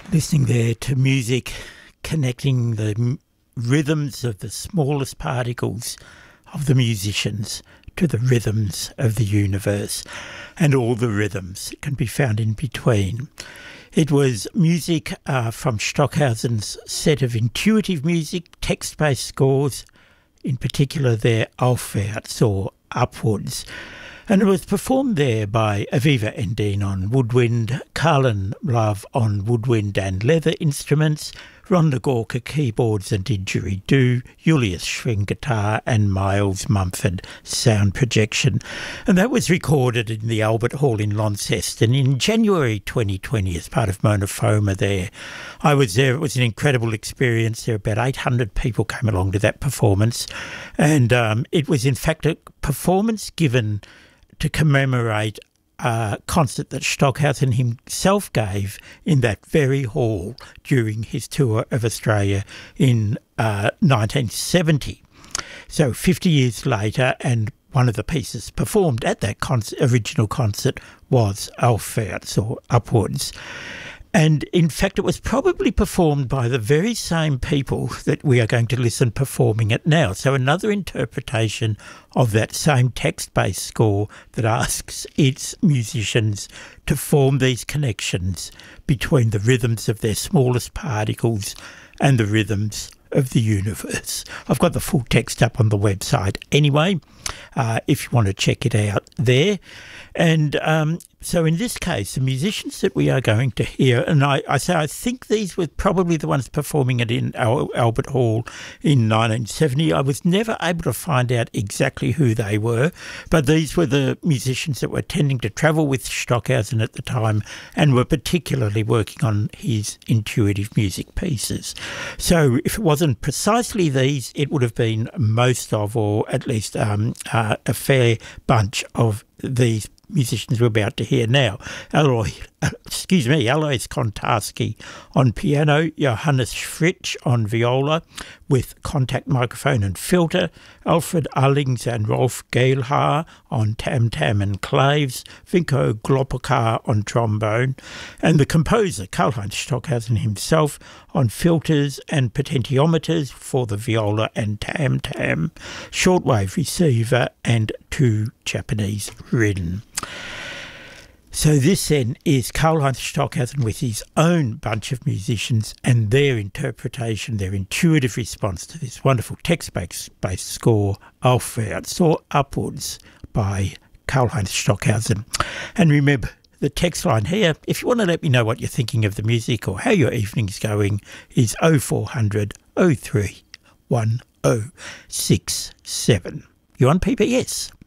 Listening there to music connecting the rhythms of the smallest particles of the musicians to the rhythms of the universe, and all the rhythms can be found in between. It was music from Stockhausen's set of intuitive music, text-based scores, in particular their Aufwärts or Upwards. And it was performed there by Aviva Endine on woodwind, Carlin Love on woodwind and leather instruments, Rhonda Gorka keyboards and didgeridoo, Julius Schwing guitar and Miles Mumford sound projection. And that was recorded in the Albert Hall in Launceston in January 2020 as part of Monofoma there. I was there. It was an incredible experience. There were about 800 people came along to that performance. And it was in fact a performance given to commemorate a concert that Stockhausen himself gave in that very hall during his tour of Australia in 1970. So 50 years later, and one of the pieces performed at that original concert was Aufwärts or Upwards. And in fact, it was probably performed by the very same people that we are going to listen performing it now. So another interpretation of that same text-based score that asks its musicians to form these connections between the rhythms of their smallest particles and the rhythms of the universe. I've got the full text up on the website anyway, if you want to check it out there. And so in this case, the musicians that we are going to hear, and I think these were probably the ones performing it in Albert Hall in 1970. I was never able to find out exactly who they were, but these were the musicians that were tending to travel with Stockhausen at the time and were particularly working on his intuitive music pieces. So if it wasn't precisely these, it would have been most of, or at least a fair bunch of these musicians we're about to hear now. Alois Kontarski on piano, Johannes Fritsch on viola with contact microphone and filter, Alfred Allings and Rolf Gehlhaar on tam-tam and claves, Vinko Glopokar on trombone, and the composer Karl-Heinz Stockhausen himself on filters and potentiometers for the viola and tam-tam, shortwave receiver and 2 Japanese rin. So this then is Karl-Heinz Stockhausen with his own bunch of musicians and their interpretation, their intuitive response to this wonderful text-based score, Aufwärts or Upwards by Karl-Heinz Stockhausen. And remember, the text line here, if you want to let me know what you're thinking of the music or how your evening's going, is 0400 03 1067. You on PBS?